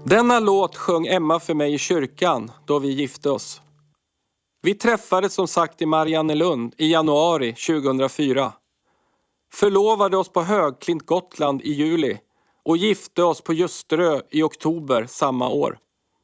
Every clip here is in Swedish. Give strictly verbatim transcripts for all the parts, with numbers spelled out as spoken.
Denna låt sjöng Emma för mig i kyrkan då vi gifte oss. Vi träffades som sagt i Mariannelund i januari tjugohundrafyra. Förlovade oss på Högklint, Gotland i juli och gifte oss på Ljusterö i oktober samma år.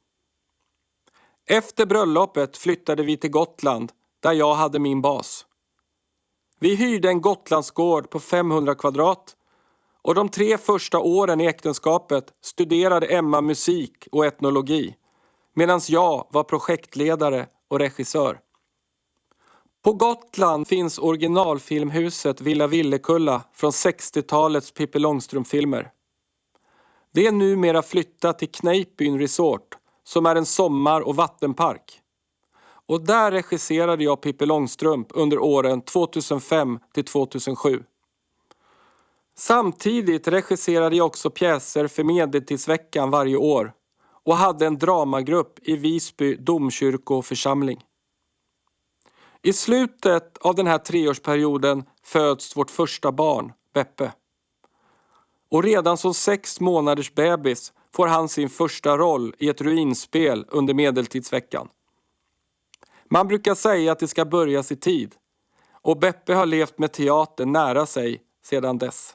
Efter bröllopet flyttade vi till Gotland där jag hade min bas. Vi hyrde en Gotlandsgård på femhundra kvadrat och de tre första åren i äktenskapet studerade Emma musik och etnologi medan jag var projektledare och regissör. På Gotland finns originalfilmhuset Villa Villekulla från sextiotalets Pippi Långstrump-filmer. Det är numera flyttat till Kneippbyn Resort som är en sommar- och vattenpark. Och där regisserade jag Pippi Långstrump under åren tvåtusenfem till tvåtusensju. Samtidigt regisserade jag också pjäser för Medeltidsveckan varje år och hade en dramagrupp i Visby domkyrkoförsamling. I slutet av den här treårsperioden föds vårt första barn, Beppe. Och redan som sex månaders bebis får han sin första roll i ett ruinspel under Medeltidsveckan. Man brukar säga att det ska börjas i tid och Beppe har levt med teatern nära sig sedan dess.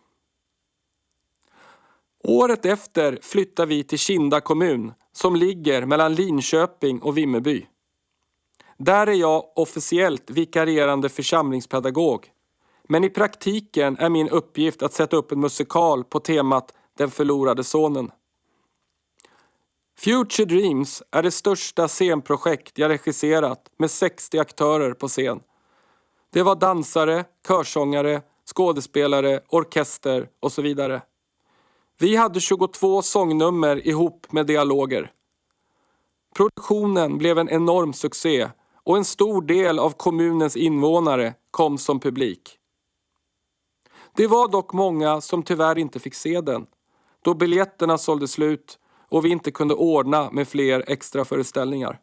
Året efter flyttar vi till Kinda kommun som ligger mellan Linköping och Vimmerby. Där är jag officiellt vikarierande församlingspedagog. Men i praktiken är min uppgift att sätta upp en musikal på temat Den förlorade sonen. Future Dreams är det största scenprojekt jag regisserat med sextio aktörer på scen. Det var dansare, körsångare, skådespelare, orkester och så vidare. Vi hade tjugotvå sångnummer ihop med dialoger. Produktionen blev en enorm succé och en stor del av kommunens invånare kom som publik. Det var dock många som tyvärr inte fick se den, då biljetterna sålde slut och vi inte kunde ordna med fler extra föreställningar.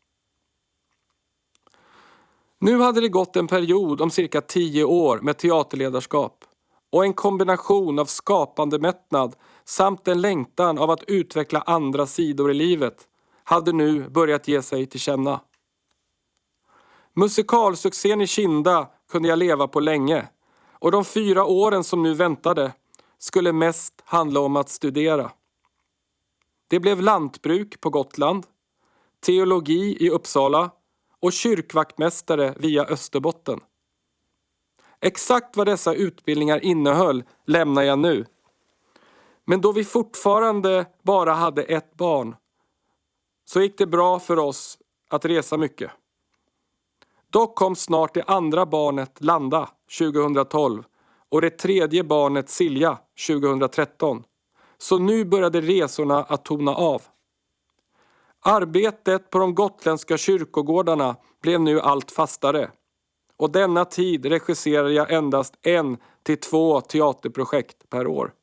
Nu hade det gått en period om cirka tio år med teaterledarskap och en kombination av skapande mättnad samt en längtan av att utveckla andra sidor i livet hade nu börjat ge sig till känna. Musikalsuccén i Kinda kunde jag leva på länge och de fyra åren som nu väntade skulle mest handla om att studera. Det blev lantbruk på Gotland, teologi i Uppsala och kyrkvaktmästare via Österbotten. Exakt vad dessa utbildningar innehöll lämnar jag nu. Men då vi fortfarande bara hade ett barn så gick det bra för oss att resa mycket. Dock kom snart det andra barnet Landa tjugohundratolv och det tredje barnet Silja tjugohundratretton. Så nu började resorna att tona av. Arbetet på de gotländska kyrkogårdarna blev nu allt fastare. Och denna tid regisserade jag endast en till två teaterprojekt per år.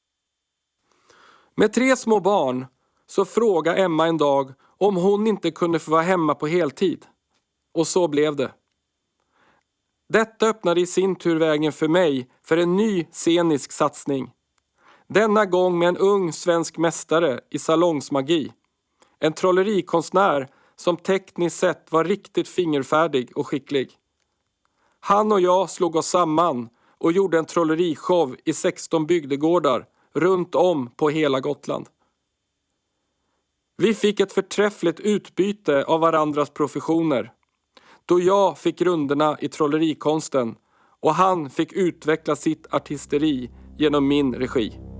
Med tre små barn så frågade Emma en dag om hon inte kunde få vara hemma på heltid. Och så blev det. Detta öppnade i sin tur vägen för mig för en ny scenisk satsning. Denna gång med en ung svensk mästare i salongsmagi. En trollerikonstnär som tekniskt sett var riktigt fingerfärdig och skicklig. Han och jag slog oss samman och gjorde en trollerishow i sexton bygdegårdar runt om på hela Gotland. Vi fick ett förträffligt utbyte av varandras professioner. Då jag fick grunderna i trollerikonsten och han fick utveckla sitt artisteri genom min regi.